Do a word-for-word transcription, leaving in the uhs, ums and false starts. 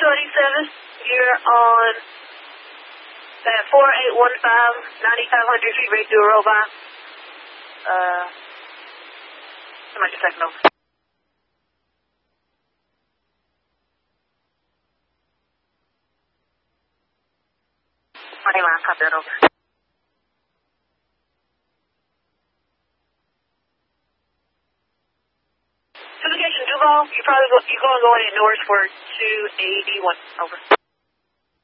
twenty-seven, you're on at four eight one five, ninety-five hundred feet, ready to do a robot. Uh, somebody just taking over. Money line, copy that over. Duval, you probably go, you're going to go in north for two eighty-one. Over.